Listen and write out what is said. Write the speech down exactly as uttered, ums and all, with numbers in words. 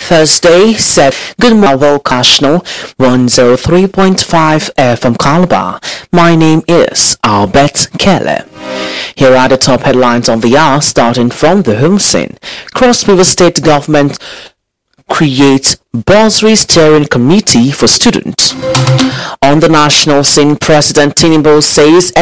Thursday, said Good morning, National one oh three point five F M Calabar. My name is Albert Kelly. Here are the top headlines of the hour, starting from the home scene. Cross River State Government creates Bursary Steering Committee for students. On the national scene, President Tinubu says